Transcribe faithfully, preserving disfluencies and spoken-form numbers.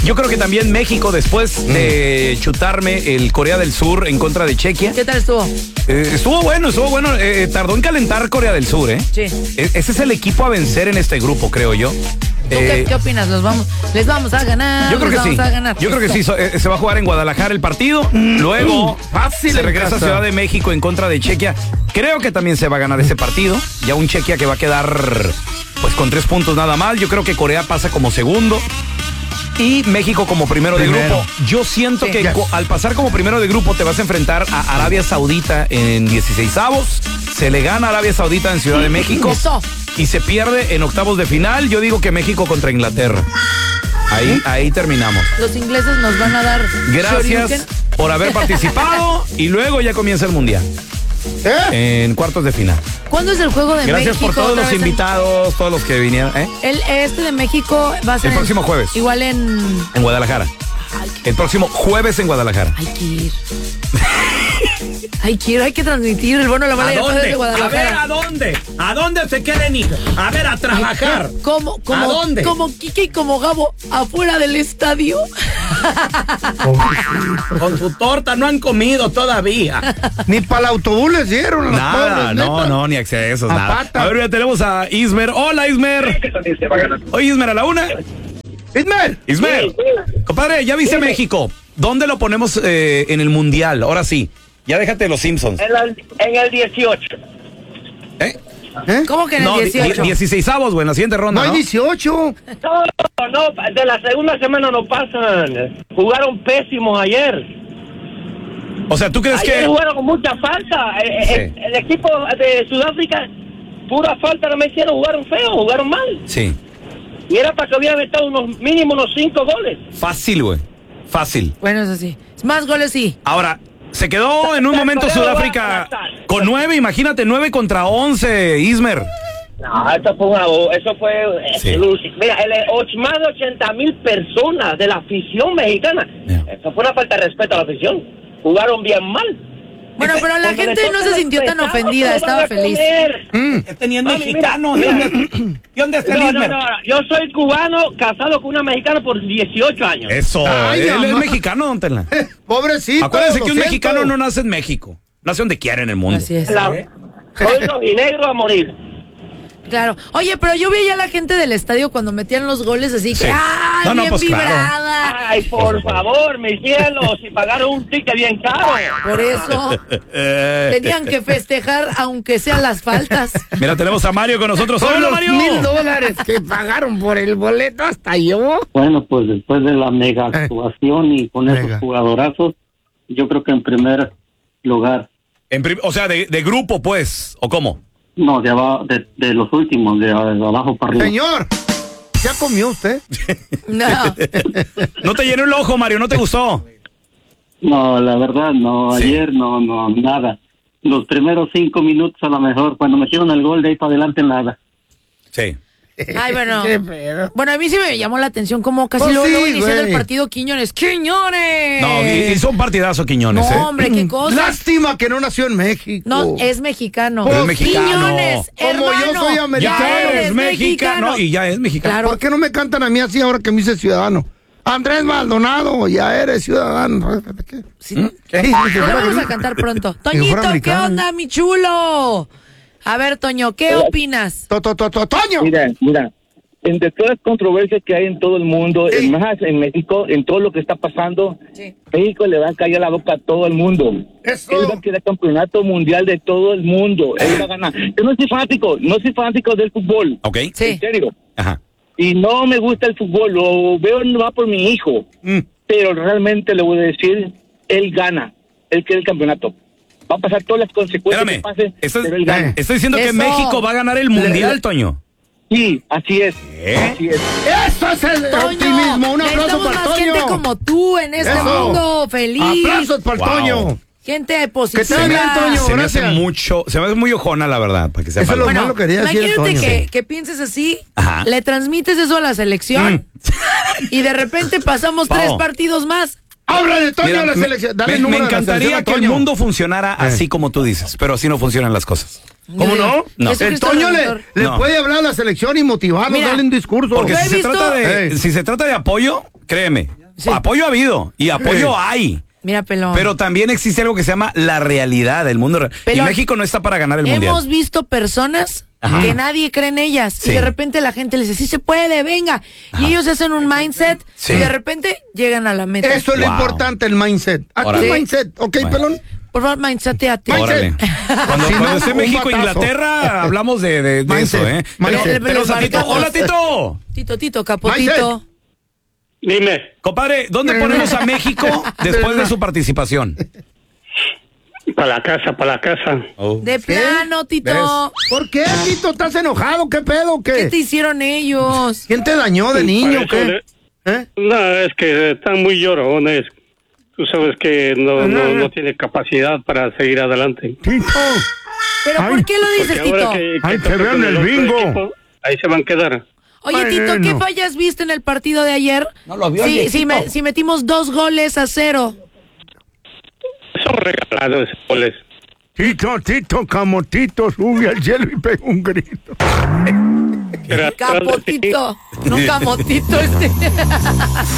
Yo creo que también México, después mm. de chutarme el Corea del Sur en contra de Chequia. ¿Qué tal estuvo? Eh, estuvo bueno, estuvo bueno. Eh, tardó en calentar Corea del Sur, ¿eh? Sí. E- ese es el equipo a vencer en este grupo, creo yo. ¿Tú eh, qué, qué opinas? ¿Los vamos, ¿Les vamos a ganar? Yo creo que vamos sí. A ganar. Yo creo que sí. So, eh, se va a jugar en Guadalajara el partido. Mm. Luego Fácil se regresa a Ciudad de México en contra de Chequia. Creo que también se va a ganar ese partido. Ya un Chequia que va a quedar pues con tres puntos nada más. Yo creo que Corea pasa como segundo. Y México como primero, primero. de grupo. Yo siento sí, que yes. co- al pasar como primero de grupo te vas a enfrentar a Arabia Saudita en dieciseisavos. Se le gana a Arabia Saudita en Ciudad de México. Eso. Y se pierde en octavos de final. Yo digo que México contra Inglaterra. Ahí, ahí terminamos. Los ingleses nos van a dar Gracias shoryuken. por haber participado. Y luego ya comienza el mundial. ¿Eh? En cuartos de final. ¿Cuándo es el juego de Gracias México? Gracias por todos los invitados, en... todos los que vinieron. ¿eh? El este de México va a ser el próximo jueves. Igual en en Guadalajara. Ay, el próximo jueves en Guadalajara. Hay que ir. Hay que ir, hay que transmitir el bueno, la mala y el padre de Guadalajara. A ver, ¿a dónde? ¿A dónde se quieren ir? A ver, a trabajar. ¿Cómo, cómo, ¿A dónde? Como Kike y como Gabo, afuera del estadio. Con su torta no han comido todavía. Ni para el autobús les dieron. Nada, pobres, no, neta. no, ni accesos, a nada. pata. A ver, ya tenemos a Ismer. Hola, Ismer. Oye, Ismer, a la una. Ismer. Ismer. Sí, sí. Compadre, ya viste sí. México. ¿Dónde lo ponemos eh, en el mundial? Ahora sí. Ya déjate de los Simpsons. En, la, en el dieciocho. ¿Eh? ¿Eh? ¿Cómo que en el no, dieciocho? dieciseisavos, güey, en la siguiente ronda, ¿no? ¿no? hay dieciocho. No, no, de la segunda semana no pasan. Jugaron pésimos ayer. O sea, ¿tú crees ayer que...? jugaron con mucha falta. Sí. El, el equipo de Sudáfrica, pura falta no me hicieron, jugaron feo, jugaron mal. Sí. Y era para que hubieran metido unos mínimo unos cinco goles. Fácil, güey. Fácil. Bueno, eso sí. Más goles sí. Ahora, se quedó en un momento Sudáfrica con nueve, imagínate, nueve contra once, Ismer. No, eso fue una, eso fue sí. Mira, el, más de ochenta mil personas de la afición mexicana. Yeah. Eso fue una falta de respeto a la afición. Jugaron bien mal. Bueno, pero la gente no se sintió tan ofendida, estaba feliz. Mm. Este ni es mexicano. Mira, mira. ¿Y dónde está el no, no, no, yo soy cubano, casado con una mexicana por dieciocho años. Eso, Ay, él mamá. es mexicano, don Tela. Pobrecito. Acuérdense que un mexicano no nace en México. Nace donde quiera en el mundo. Así es. La, soy rojinegro a morir. Claro. Oye, pero yo veía a la gente del estadio cuando metían los goles así sí. que ¡ah! No, no, bien pues, vibrada. Claro. Ay, por favor, mi cielo, si pagaron un ticket bien caro. Por eso tenían que festejar aunque sean las faltas. Mira, tenemos a Mario con nosotros. ¡Hola, Mario! Mil dólares que pagaron por el boleto hasta yo. Bueno, pues después de la mega actuación y con mega. esos jugadorazos, yo creo que en primer lugar. En prim- o sea, de, de grupo, pues, ¿o cómo? No, de, abajo, de, de los últimos, de, de abajo para arriba. Señor, ¿ya comió usted? No. ¿No te llenó el ojo, Mario? ¿No te gustó? No, la verdad, no. Sí. Ayer no, no, nada. Los primeros cinco minutos a lo mejor, cuando metieron el gol de ahí para adelante, nada. Sí. Ay, bueno. Bueno, a mí sí me llamó la atención como casi pues luego, sí, luego iniciando el partido Quiñones. ¡Quiñones! No, hizo un partidazo Quiñones, No, ¿eh? hombre, qué cosa. Lástima que no nació en México. No, es mexicano. Pues es mexicano. Quiñones, como hermano, yo soy americano. Ya eres mexicano. mexicano. Y ya es mexicano. Claro. ¿Por qué no me cantan a mí así ahora que me hice ciudadano? Andrés Maldonado, ya eres ciudadano. ¿Qué? ¿Sí? ¿Qué? ¿Qué? Lo vamos a cantar pronto. Toñito, ¿qué onda, mi chulo? A ver, Toño, ¿qué Hola. opinas? To, to, to, to, Toño. Mira, mira. Entre todas las controversias que hay en todo el mundo, sí. más en México, en todo lo que está pasando, sí. México le va a callar la boca a todo el mundo. Eso. Él va a quedar campeonato mundial de todo el mundo. Él va a ganar. Yo no soy fanático, no soy fanático del fútbol. Ok. Sí. En serio. Ajá. Y no me gusta el fútbol, lo veo no por mi hijo. Mm. Pero realmente le voy a decir, él gana, él quiere el campeonato. Va a pasar todas las consecuencias Espérame. que pase, Estás, pero él gana. Estoy diciendo Eso. que México va a ganar el mundial, le, Toño. Sí, así es. ¿Eh? Así es. Eso es el Toño, optimismo. Un aplauso para más Toño. gente como tú en este Eso. mundo feliz. Aplausos para Wow. Toño. Gente positiva. Que te bien, Toño. Se me gracias. hace mucho, se me hace muy ojona, la verdad, para que sepa. Eso es lo Bueno, malo que quería decir imagínate Toño. que, Sí. que pienses así, Ajá. le transmites eso a la selección Mm. y de repente pasamos Pau. tres partidos más Habla de Toño Mira, la me- selección. Dale me, el número me de la encantaría selección a que el Toño. mundo funcionara Eh. así como tú dices, pero así no funcionan las cosas. ¿Cómo no? No. Eso que El está Toño le, alrededor. le No. puede hablar a la selección y motivarlo, Mira, darle un discurso. Porque Yo he si se, visto- trata de, Ey. si se trata de apoyo, créeme, Sí. apoyo ha habido y apoyo Ey. hay. Mira, pelón. Pero también existe algo que se llama la realidad del mundo real. Y Pelón, México no está para ganar el hemos mundial. visto personas Ajá. que nadie cree en ellas. Sí. Y de repente la gente les dice, sí se puede, venga. Ajá. Y ellos hacen un mindset Sí. y de repente llegan a la meta. Eso es lo Wow. importante, el mindset. Aquí Órale. el mindset, ¿ok, Bueno. pelón? Por favor, mindseteate. Mindset. Órale. Cuando, Si no, cuando esté un México e batazo. Inglaterra, hablamos de, de, de Mindset. eso, ¿eh? Pero, Mindset. Pero- tenemos a Tito. marcamos. Hola, Tito. Tito, Tito, Capotito. Dime, Compadre, ¿dónde ponemos a México después de su participación? para la casa, para la casa. De plano, Tito. ¿Por qué, Tito? ¿Estás enojado? ¿Qué pedo? ¿Qué? ¿Qué te hicieron ellos? ¿Quién te dañó de niño? Para eso ¿Qué? ¿Eh? No, es que están muy llorones. Tú sabes que no, no, no tiene capacidad para seguir adelante. Tito. ¿Pero Ay, por qué lo dices, Porque ahora Tito? que, Ay, que te toque veo en con el otro bingo. equipo, ahí se van a quedar. Oye, Tito, ¿qué Bueno. fallas viste en el partido de ayer? No lo vio el Sí, viejito. si, me- si metimos dos goles a cero. Son regalados esos goles. Tito, Tito, Camotito, sube al cielo y pega un grito. Era- Capotito. No, Camotito este.